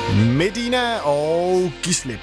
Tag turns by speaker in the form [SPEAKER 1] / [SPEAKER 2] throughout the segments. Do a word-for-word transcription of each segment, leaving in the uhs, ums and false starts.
[SPEAKER 1] Medina og Gislip.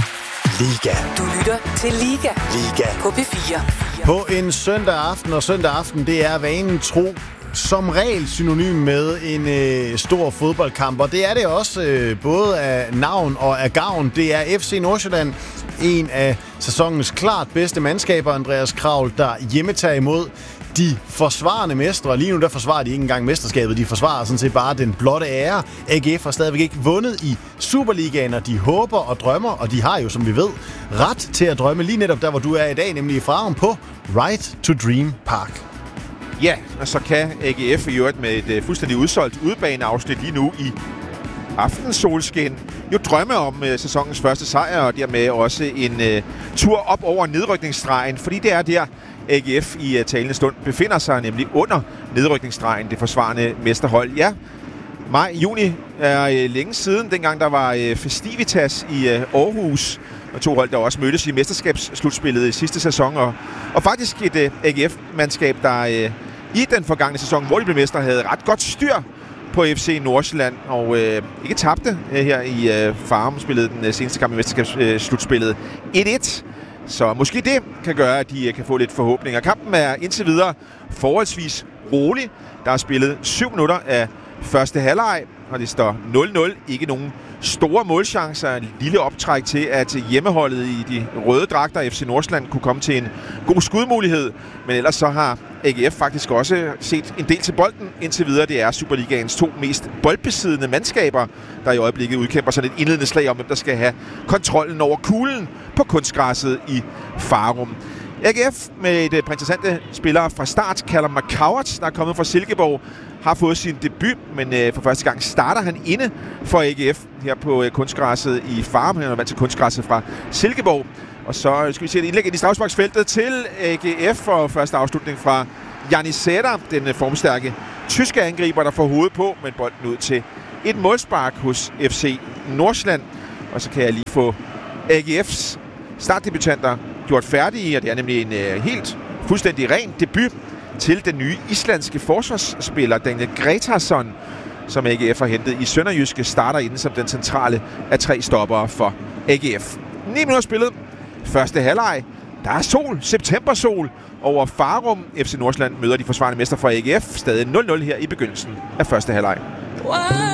[SPEAKER 2] Liga.
[SPEAKER 3] Du lytter til Liga.
[SPEAKER 2] Liga.
[SPEAKER 3] På P fire.
[SPEAKER 1] På en søndag aften, og søndag aften, det er vanen tro som regel synonym med en øh, stor fodboldkamp. Og det er det også, øh, både af navn og af gavn. Det er F C Nordsjælland, en af sæsonens klart bedste mandskaber, Andreas Kraul, der hjemmetager imod de forsvarende mestre. Lige nu der forsvarer de ikke engang mesterskabet. De forsvarer sådan set bare den blotte ære. A G F har stadigvæk ikke vundet i Superligaen, og de håber og drømmer, og de har jo, som vi ved, ret til at drømme lige netop der, hvor du er i dag, nemlig i Farum på Right to Dream Park.
[SPEAKER 4] Ja, og så kan A G F i øvrigt med et uh, fuldstændig udsolgt udebaneafsnit lige nu i aftensolskin jo drømme om uh, sæsonens første sejr, og dermed også en uh, tur op over nedrykningsstregen, fordi det er der, A G F i uh, talende stund befinder sig, nemlig under nedrykningsstregen, det forsvarende mesterhold. Ja, maj, juni er uh, længe siden, dengang der var uh, festivitas i uh, Aarhus, og to hold, der også mødtes i mesterskabsslutspillet i sidste sæson, og, og faktisk et uh, A G F-mandskab, der uh, i den forgangne sæson, hvor de blev mestre, havde ret godt styr på F C Nordsjælland, og uh, ikke tabte uh, her i uh, Farum, spillede den uh, seneste kamp i mesterskabsslutspillet uh, et et. Så måske det kan gøre, at de uh, kan få lidt forhåbninger. Kampen er indtil videre forholdsvis rolig. Der er spillet syv minutter af første halvleg, og det står nul nul. Ikke nogen store målchancer. En lille optræk til, at hjemmeholdet i de røde dragter F C Nordsjælland kunne komme til en god skudmulighed. Men ellers så har A G F faktisk også set en del til bolden indtil videre. Det er Superligaens to mest boldbesiddende mandskaber, der i øjeblikket udkæmper sådan et indledende slag om, hvem der skal have kontrollen over kuglen på kunstgræsset i Farum. A G F med et par interessante spillere fra start. Callum McCowart, der er kommet fra Silkeborg, har fået sin debut, men øh, for første gang starter han inde for A G F her på øh, kunstgræsset i Farum. Han er vant til kunstgræsset fra Silkeborg. Og så skal vi se et indlæg ind i straffesparksfeltet til A G F og første afslutning fra Janis Sæder, den øh, formstærke tyske angriber, der får hovedet på, men bolden ud til et målspark hos F C Nordsjælland. Og så kan jeg lige få A G F's startdebutanter gjort færdige, og det er nemlig en øh, helt fuldstændig ren debut til den nye islandske forsvarsspiller Daniel Gretarsson, som A G F har hentet i Sønderjyske, starter inden som den centrale af tre stoppere for A G F. ni minutter spillet. Første halvleg. Der er sol. Septembersol over Farum. F C Nordsjælland møder de forsvarende mester fra A G F. Stadig nul nul her i begyndelsen af første halvleg.